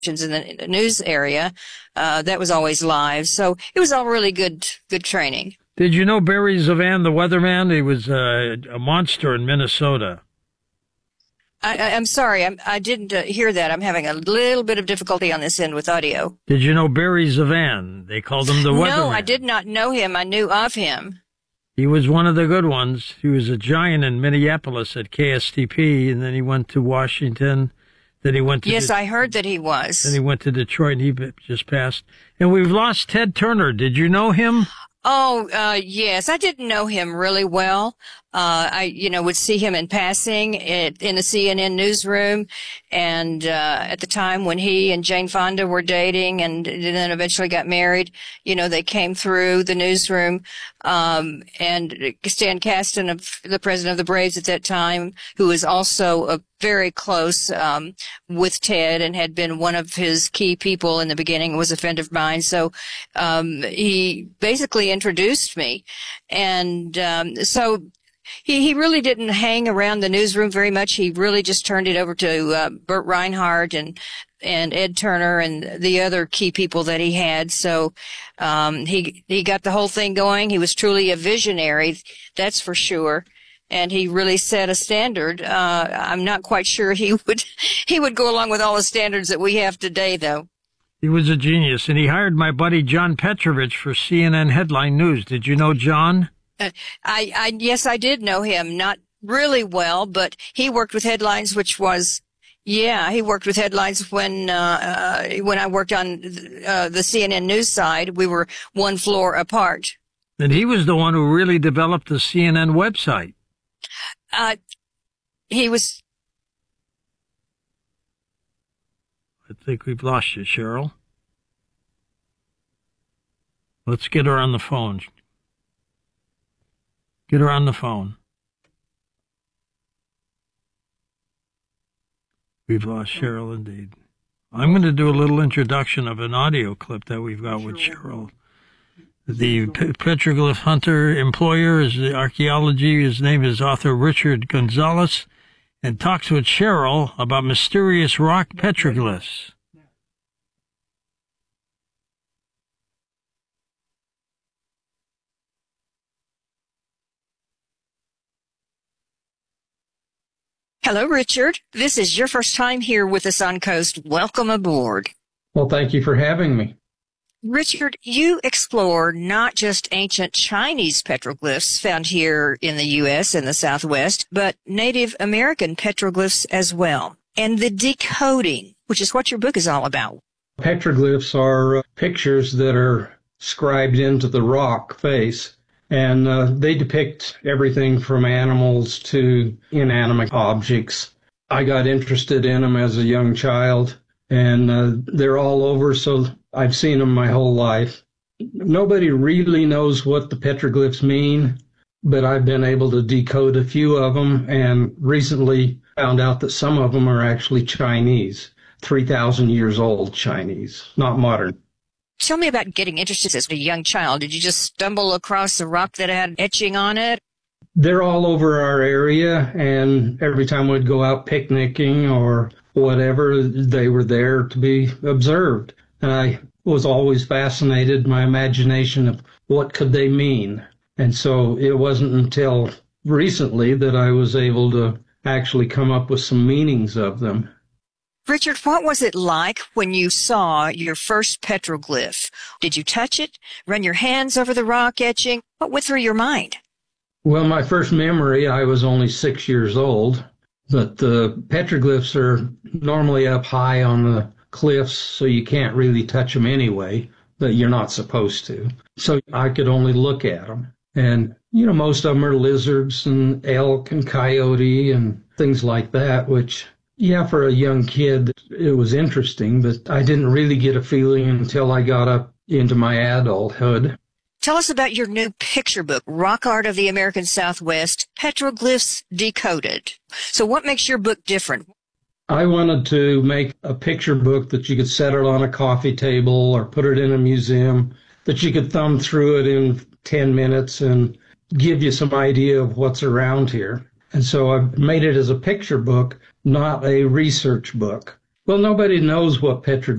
in the news area. That was always live. So it was all really good training. Did you know Barry Zavan, the weatherman? He was a monster in Minnesota. I'm sorry, I didn't hear that. I'm having a little bit of difficulty on this end with audio. Did you know Barry Zavan? They called him the weatherman. No, I did not know him. I knew of him. He was one of the good ones. He was a giant in Minneapolis at KSTP, and then he went to Washington. Then he went to Yes, I heard that he was. Then he went to Detroit, and he just passed. And we've lost Ted Turner. Did you know him? Oh, yes. I didn't know him really well. I would see him in passing in the CNN newsroom. And, at the time when he and Jane Fonda were dating and then eventually got married, they came through the newsroom. And Stan Kasten, the president of the Braves at that time, who was also very close, with Ted and had been one of his key people in the beginning, was a friend of mine. So, he basically introduced me. And, so, he really didn't hang around the newsroom very much. He really just turned it over to Burt Reinhardt and Ed Turner and the other key people that he had. So he got the whole thing going. He was truly a visionary, that's for sure. And he really set a standard. I'm not quite sure he would go along with all the standards that we have today, though. He was a genius, and he hired my buddy John Petrovich for CNN Headline News. Did you know John? Yes, I did know him. Not really well, but he worked with Headlines, he worked with Headlines when I worked on the CNN News side. We were one floor apart. And he was the one who really developed the CNN website. He was. I think we've lost you, Cheryl. Let's get her on the phone. Get her on the phone. We've lost Cheryl indeed. I'm going to do a little introduction of an audio clip that we've got with Cheryl. The petroglyph hunter employer is the archaeology. His name is author Richard Gonzalez, and talks with Cheryl about mysterious rock petroglyphs. Hello, Richard. This is your first time here with us on Coast. Welcome aboard. Well, thank you for having me. Richard, you explore not just ancient Chinese petroglyphs found here in the U.S. and the Southwest, but Native American petroglyphs as well, and the decoding, which is what your book is all about. Petroglyphs are pictures that are scribed into the rock face, and they depict everything from animals to inanimate objects. I got interested in them as a young child, and they're all over, so I've seen them my whole life. Nobody really knows what the petroglyphs mean, but I've been able to decode a few of them, and recently found out that some of them are actually Chinese, 3,000 years old Chinese, not modern. Tell me about getting interested as a young child. Did you just stumble across a rock that had etching on it? They're all over our area, and every time we'd go out picnicking or whatever, they were there to be observed. And I was always fascinated, my imagination of what could they mean. And so it wasn't until recently that I was able to actually come up with some meanings of them. Richard, what was it like when you saw your first petroglyph? Did you touch it, run your hands over the rock etching? What went through your mind? Well, my first memory, I was only 6 years old, but the petroglyphs are normally up high on the cliffs, so you can't really touch them anyway, but you're not supposed to. So I could only look at them. And, most of them are lizards and elk and coyote and things like that, which, yeah, for a young kid, it was interesting, but I didn't really get a feeling until I got up into my adulthood. Tell us about your new picture book, Rock Art of the American Southwest, Petroglyphs Decoded. So what makes your book different? I wanted to make a picture book that you could set it on a coffee table or put it in a museum, that you could thumb through it in 10 minutes and give you some idea of what's around here. And so I made it as a picture book, not a research book. Well, nobody knows what petroglyphs